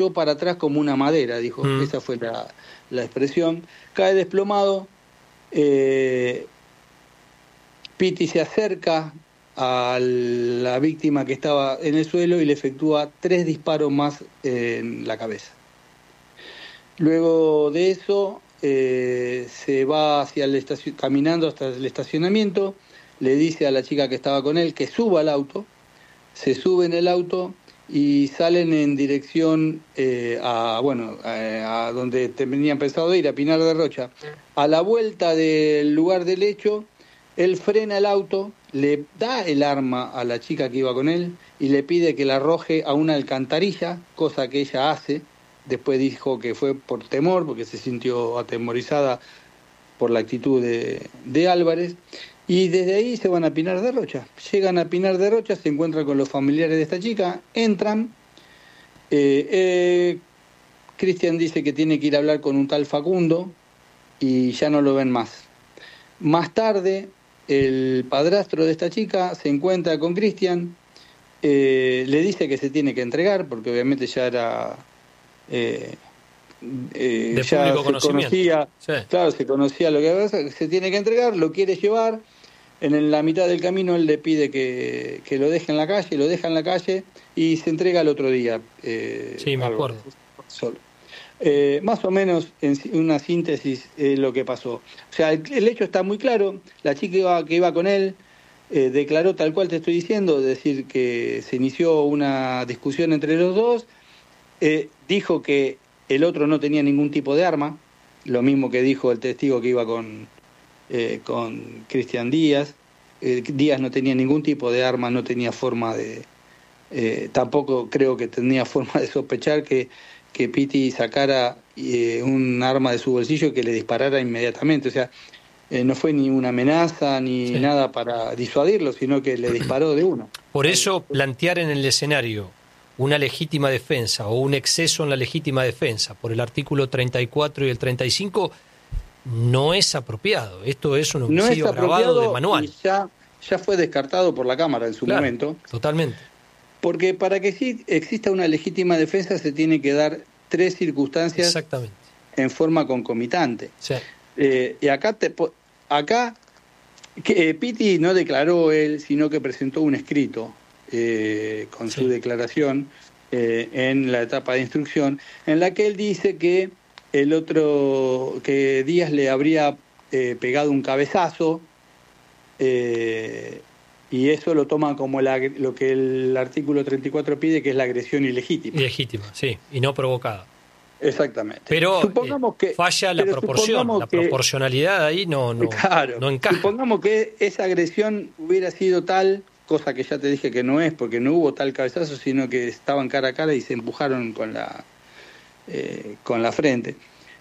para atrás como una madera, dijo. Esa fue la expresión. Cae desplomado. Piti se acerca a la víctima que estaba en el suelo y le efectúa 3 disparos más en la cabeza. Luego de eso se va hacia caminando hasta el estacionamiento, le dice a la chica que estaba con él que suba al auto, se sube en el auto y salen en dirección a donde tenían pensado ir, a Pinar de Rocha. A la vuelta del lugar del hecho, él frena el auto, le da el arma a la chica que iba con él y le pide que la arroje a una alcantarilla, cosa que ella hace. Después dijo que fue por temor, porque se sintió atemorizada por la actitud de Álvarez. Y desde ahí se van a Pinar de Rocha. Llegan a Pinar de Rocha, se encuentran con los familiares de esta chica, entran. Cristian dice que tiene que ir a hablar con un tal Facundo y ya no lo ven más. Más tarde, el padrastro de esta chica se encuentra con Cristian, le dice que se tiene que entregar, porque obviamente ya era... de ya público se conocía, sí. Claro, se conocía lo que se tiene que entregar, lo quiere llevar. En la mitad del camino él le pide que lo deje en la calle, lo deja en la calle y se entrega al otro día. Sí, me acuerdo. Solo. Más o menos, en una síntesis, lo que pasó. O sea, el hecho está muy claro. La chica que iba con él declaró tal cual te estoy diciendo, es decir, que se inició una discusión entre los dos. Dijo que el otro no tenía ningún tipo de arma, lo mismo que dijo el testigo que iba con Cristian Díaz. Díaz no tenía ningún tipo de arma, no tenía forma de... tampoco creo que tenía forma de sospechar que Piti sacara un arma de su bolsillo y que le disparara inmediatamente. O sea, no fue ni una amenaza ni nada para disuadirlo, sino que le disparó de uno. Por eso plantear en el escenario una legítima defensa o un exceso en la legítima defensa por el artículo 34 y el 35 no es apropiado. Esto es un homicidio agravado de manual. Y ya fue descartado por la Cámara en su momento. Totalmente. Porque para que sí exista una legítima defensa se tiene que dar 3 circunstancias. Exactamente. En forma concomitante. Sí. Y acá Piti no declaró él, sino que presentó un escrito con su declaración en la etapa de instrucción, en la que él dice que que Díaz le habría pegado un cabezazo, y eso lo toma como lo que el artículo 34 pide, que es la agresión ilegítima. Ilegítima, sí, y no provocada. Exactamente. Pero supongamos que falla la proporción, la proporcionalidad ahí no encaja. Supongamos que esa agresión hubiera sido tal, cosa que ya te dije que no es, porque no hubo tal cabezazo, sino que estaban cara a cara y se empujaron con la frente.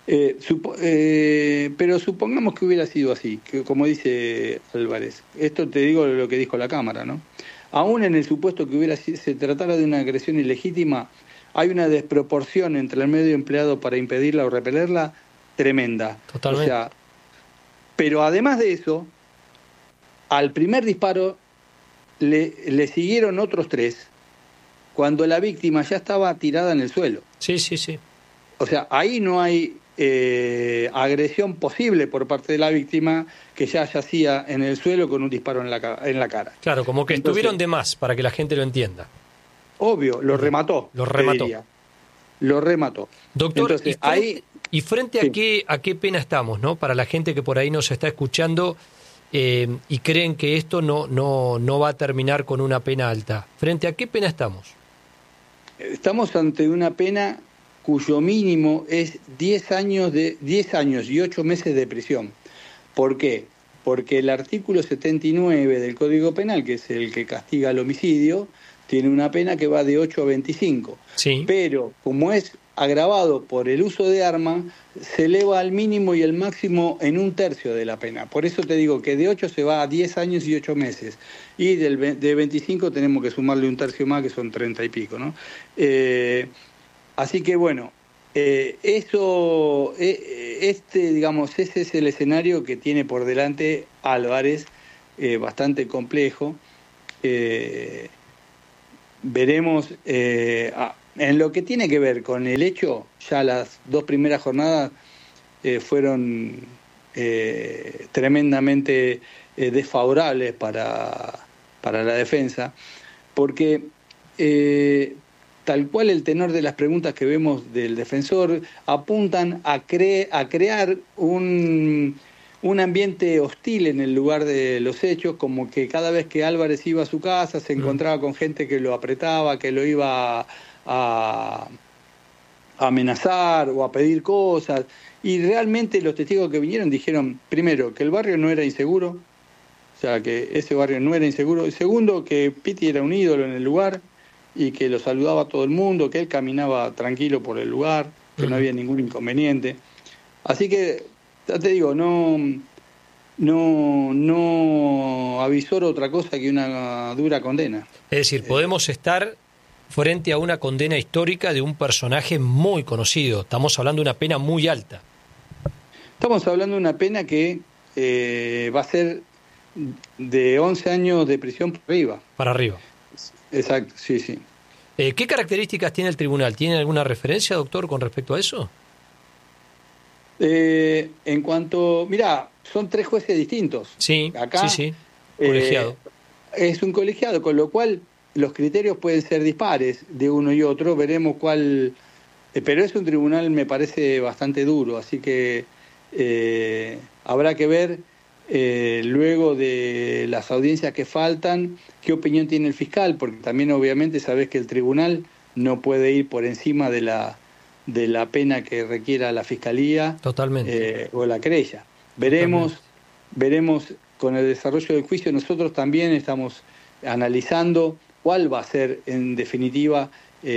Pero supongamos que hubiera sido así, que como dice Álvarez, esto te digo lo que dijo la Cámara, ¿no? Aún en el supuesto que se tratara de una agresión ilegítima, hay una desproporción entre el medio empleado para impedirla o repelerla tremenda. Totalmente. O sea, pero además de eso, al primer disparo le siguieron otros 3, cuando la víctima ya estaba tirada en el suelo. Sí. O sea, ahí no hay agresión posible por parte de la víctima, que ya yacía en el suelo con un disparo en la cara. Claro, como que estuvieron de más, para que la gente lo entienda. Obvio, lo remató. Lo remató. Doctor, entonces, y frente a qué pena estamos, ¿no? Para la gente que por ahí nos está escuchando y creen que esto no va a terminar con una pena alta. ¿Frente a qué pena estamos? Estamos ante una pena cuyo mínimo es 10 años y 8 meses de prisión. ¿Por qué? Porque el artículo 79 del Código Penal, que es el que castiga el homicidio, tiene una pena que va de 8 a 25. Sí. Pero como es agravado por el uso de arma, se eleva al mínimo y el máximo en 1/3 de la pena. Por eso te digo que de 8 se va a 10 años y 8 meses. Y de 25 tenemos que sumarle 1/3 más, que son 30 y pico, ¿no? Así que bueno, digamos, ese es el escenario que tiene por delante Álvarez, bastante complejo. Veremos, En lo que tiene que ver con el hecho, ya las 2 primeras jornadas fueron tremendamente desfavorables para la defensa, porque tal cual el tenor de las preguntas que vemos del defensor apuntan a crear un ambiente hostil en el lugar de los hechos, como que cada vez que Álvarez iba a su casa se encontraba con gente que lo apretaba, que lo iba a amenazar o a pedir cosas, y realmente los testigos que vinieron dijeron, primero, que el barrio no era inseguro, o sea, que ese barrio no era inseguro, y segundo, que Pitti era un ídolo en el lugar y que lo saludaba a todo el mundo, que él caminaba tranquilo por el lugar, que no había ningún inconveniente. Así que, ya te digo, no avisor otra cosa que una dura condena. Es decir, podemos estar frente a una condena histórica de un personaje muy conocido. Estamos hablando de una pena muy alta. Estamos hablando de una pena que va a ser de 11 años de prisión para arriba. Para arriba. Exacto, sí, sí. ¿Qué características tiene el tribunal? ¿Tiene alguna referencia, doctor, con respecto a eso? En cuanto... Mirá, son 3 jueces distintos. Sí, acá, sí. Colegiado. Es un colegiado, con lo cual los criterios pueden ser dispares de uno y otro. Veremos cuál... pero es un tribunal, me parece, bastante duro. Así que habrá que ver... luego de las audiencias que faltan, qué opinión tiene el fiscal, porque también obviamente sabés que el tribunal no puede ir por encima de la pena que requiera la fiscalía. Totalmente. O la querella. Veremos con el desarrollo del juicio. Nosotros también estamos analizando cuál va a ser en definitiva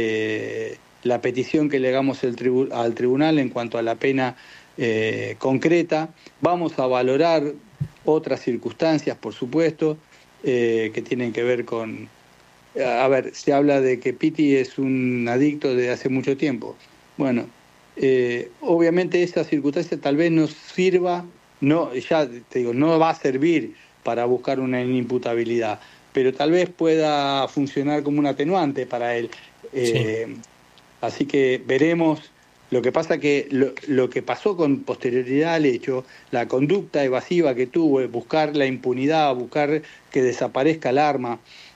la petición que le hagamos al tribunal en cuanto a la pena concreta. Vamos a valorar otras circunstancias, por supuesto, que tienen que ver con... A ver, se habla de que Pitti es un adicto de hace mucho tiempo. Bueno, obviamente esa circunstancia tal vez nos sirva, no, ya te digo, no va a servir para buscar una inimputabilidad, pero tal vez pueda funcionar como un atenuante para él. Sí. Así que veremos. Lo que pasa que lo que pasó con posterioridad al hecho, la conducta evasiva que tuvo, buscar la impunidad, buscar que desaparezca el arma,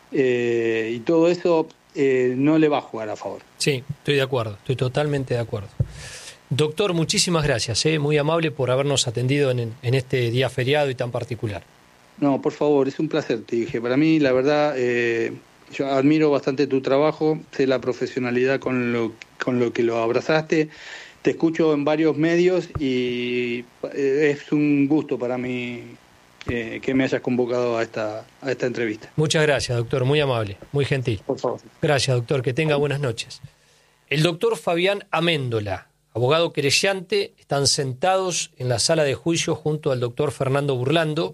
y todo eso no le va a jugar a favor. Sí, estoy de acuerdo, estoy totalmente de acuerdo. Doctor, muchísimas gracias, muy amable por habernos atendido en este día feriado y tan particular. No, por favor, es un placer, te dije. Para mí, la verdad, yo admiro bastante tu trabajo, sé la profesionalidad con lo que lo abrazaste, te escucho en varios medios y es un gusto para mí que me hayas convocado a esta entrevista. Muchas gracias, doctor, muy amable, muy gentil. Por favor. Gracias, doctor, que tenga buenas noches. El doctor Fabián Améndola, abogado querellante, están sentados en la sala de juicio junto al doctor Fernando Burlando.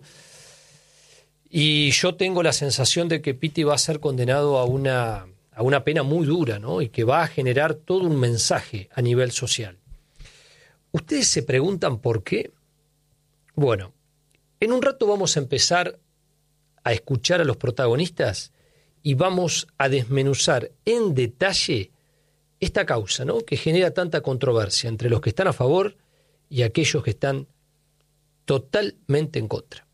Y yo tengo la sensación de que Pitti va a ser condenado a una pena muy dura, ¿no? Y que va a generar todo un mensaje a nivel social. ¿Ustedes se preguntan por qué? Bueno, en un rato vamos a empezar a escuchar a los protagonistas y vamos a desmenuzar en detalle esta causa, ¿no? Que genera tanta controversia entre los que están a favor y aquellos que están totalmente en contra.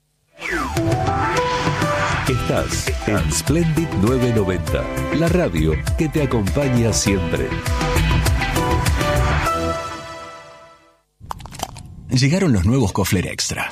Estás en Splendid 990, la radio que te acompaña siempre. Llegaron los nuevos Kofler Extra.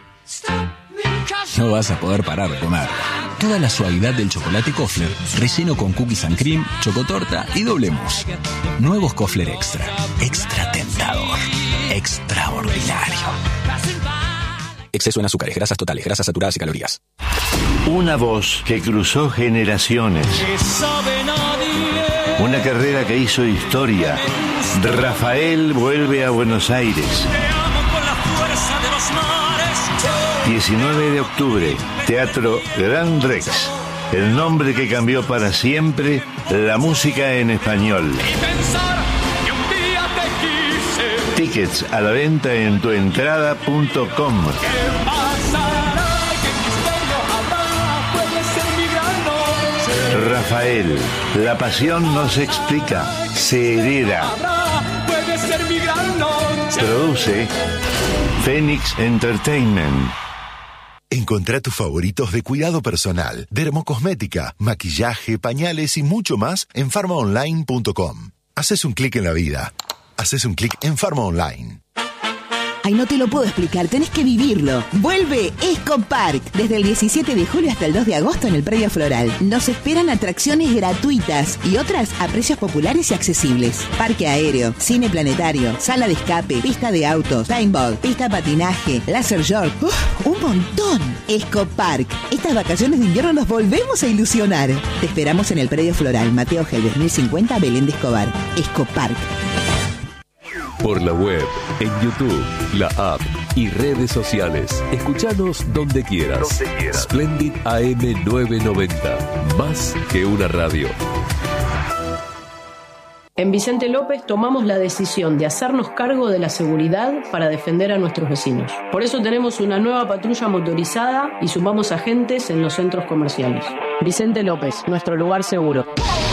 No vas a poder parar de comer. Toda la suavidad del chocolate Kofler, relleno con cookies and cream, chocotorta y doble mousse. Nuevos Kofler Extra. Extra tentador. Extraordinario. Exceso en azúcares, grasas totales, grasas saturadas y calorías. Una voz que cruzó generaciones. Una carrera que hizo historia. Rafael vuelve a Buenos Aires. 19 de octubre, Teatro Gran Rex. El nombre que cambió para siempre la música en español. Tickets a la venta en tuentrada.com. Rafael, la pasión no se explica, se hereda. Produce Phoenix Entertainment. Encontrá tus favoritos de cuidado personal, dermocosmética, maquillaje, pañales y mucho más en pharmaonline.com. Haces un clic en la vida. Haces un clic en Pharma Online. Ay, no te lo puedo explicar, tenés que vivirlo. Vuelve Escopark, desde el 17 de julio hasta el 2 de agosto en el Predio Floral. Nos esperan atracciones gratuitas y otras a precios populares y accesibles. Parque aéreo, cine planetario, sala de escape, pista de autos, paintball, pista de patinaje, laser short. ¡Un montón! Escopark. Estas vacaciones de invierno nos volvemos a ilusionar. Te esperamos en el Predio Floral, Mateo Helves, 1050, Belén de Escobar. Escopark. Por la web, en YouTube, la app y redes sociales. Escuchanos donde quieras. Splendid AM 990. Más que una radio. En Vicente López tomamos la decisión de hacernos cargo de la seguridad para defender a nuestros vecinos. Por eso tenemos una nueva patrulla motorizada y sumamos agentes en los centros comerciales. Vicente López, nuestro lugar seguro.